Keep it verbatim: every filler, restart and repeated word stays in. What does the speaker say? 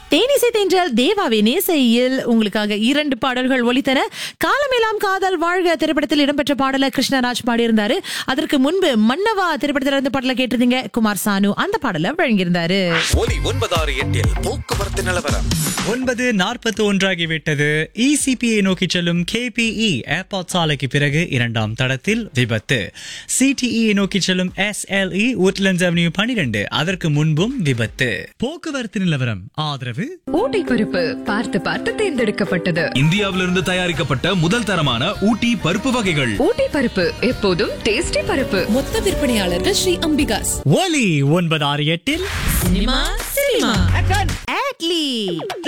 தேனிசை தென்றல் தேவாவின் இசையில் உங்களுக்காக இரண்டு பாடல்கள் ஒலித்தன. காலமெல்லாம் காதல் வாழ்க திரைப்படத்தில் இடம்பெற்ற பாடலை கிருஷ்ணராஜ் பாடியிருந்தாரு. அதற்கு முன்பு மன்னவா திரைப்படத்தில் இருந்த பாடலை கேட்டிருந்தீங்க. குமார் சானு அந்த பாடலை வழங்கியிருந்தாரு. ஒலி ஒன்பதாறு எட்டில் போக்குவரத்து நிலவரம். ஒன்பது நாற்பத்தி ஒன்றாகிவிட்டது. இசிபியை நோக்கி செல்லும் கேபிஇ ஏர்போர்ட் சாலைக்கு பிறகு இரண்டாம் தடத்தில் விபத்து. சிடிஇ நோக்கி செல்லும் எஸ்எல்இ உட்லண்ட்ஸ் அவென்யூ பனிரெண்டு அதற்கு முன்பும் விபத்து. போக்குவரத்து நிலவரம் ஆதரவு ஊட்டி பருப்பு பார்த்து பார்த்து தேர்ந்தெடுக்கப்பட்டது. இந்தியாவிலிருந்து தயாரிக்கப்பட்ட முதல் தரமான ஊட்டி பருப்பு வகைகள். ஊட்டி பருப்பு எப்போதும் டேஸ்டி பருப்பு. மொத்த விற்பனையாளர்கள் ஸ்ரீ அம்பிகாஸ். ஒலி ஒன்பது ஆறு எட்டில் சினிமா சினிமா அட்லி